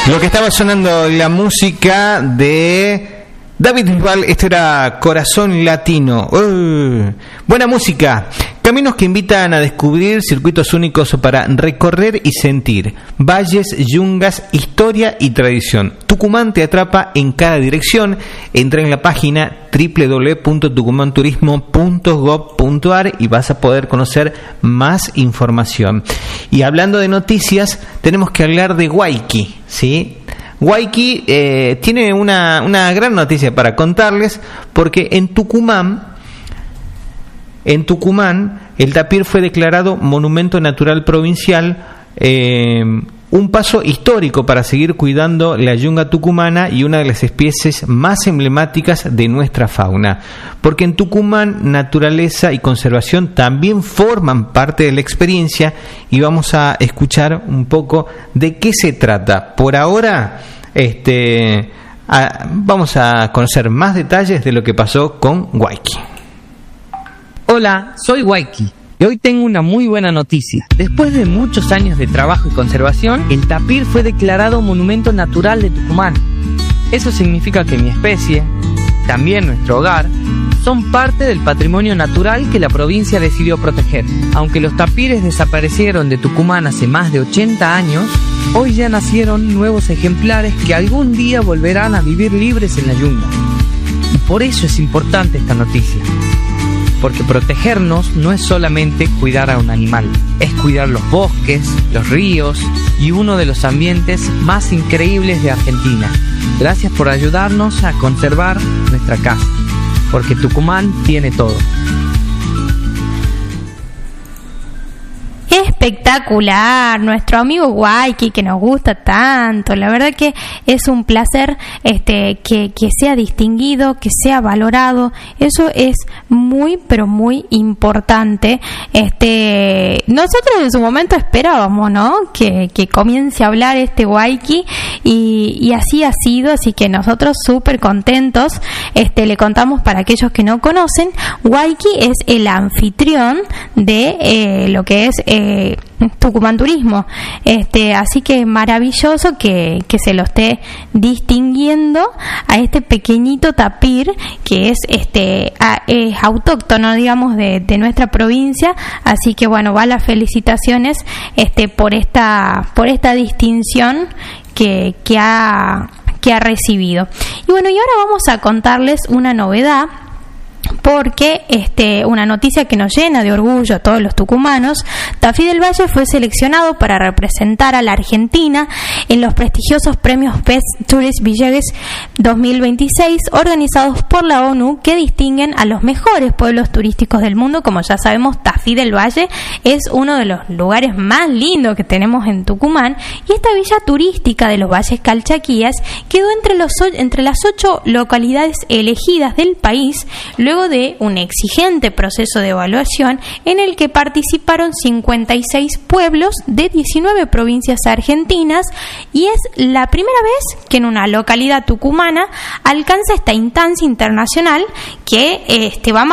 Lo que estaba sonando, la música de David Bisbal, esto era Corazón Latino. Buena música. Caminos que invitan a descubrir circuitos únicos para recorrer y sentir. Valles, yungas, historia y tradición. Tucumán te atrapa en cada dirección. Entra en la página www.tucumanturismo.gov.ar y vas a poder conocer más información. Y hablando de noticias, tenemos que hablar de Huayqui, ¿sí? Huayqui tiene una gran noticia para contarles, porque en Tucumán el tapir fue declarado Monumento Natural Provincial, un paso histórico para seguir cuidando la yunga tucumana y una de las especies más emblemáticas de nuestra fauna, porque en Tucumán naturaleza y conservación también forman parte de la experiencia, y vamos a escuchar un poco de qué se trata. Por ahora vamos a conocer más detalles de lo que pasó con Huayqui. Hola, soy Huayqui y hoy tengo una muy buena noticia. Después de muchos años de trabajo y conservación, el tapir fue declarado Monumento Natural de Tucumán. Eso significa que mi especie, también nuestro hogar, son parte del patrimonio natural que la provincia decidió proteger. Aunque los tapires desaparecieron de Tucumán hace más de 80 años, hoy ya nacieron nuevos ejemplares que algún día volverán a vivir libres en la yunga. Y por eso es importante esta noticia. Porque protegernos no es solamente cuidar a un animal, es cuidar los bosques, los ríos y uno de los ambientes más increíbles de Argentina. Gracias por ayudarnos a conservar nuestra casa, porque Tucumán tiene todo. Espectacular, nuestro amigo Huayqui, que nos gusta tanto. La verdad que es un placer que sea distinguido, que sea valorado. Eso es muy, pero muy importante. Nosotros en su momento esperábamos, ¿no?, que comience a hablar Huayqui, y así ha sido. Así que nosotros súper contentos. Le contamos, para aquellos que no conocen, Huayqui es el anfitrión de lo que es Tucumán Turismo, así que maravilloso que se lo esté distinguiendo a este pequeñito tapir que es autóctono, digamos, de nuestra provincia. Así que bueno, va las felicitaciones por esta distinción que ha recibido. Y bueno, y ahora vamos a contarles una novedad, porque una noticia que nos llena de orgullo a todos los tucumanos. Tafí del Valle fue seleccionado para representar a la Argentina en los prestigiosos premios Best Tourist Villages 2026, organizados por la ONU, que distinguen a los mejores pueblos turísticos del mundo. Como ya sabemos, Tafí del Valle es uno de los lugares más lindos que tenemos en Tucumán, y esta villa turística de los Valles Calchaquías quedó entre las 8 localidades elegidas del país, luego de un exigente proceso de evaluación en el que participaron 56 pueblos de 19 provincias argentinas, y es la primera vez que en una localidad tucumana alcanza esta instancia internacional que va a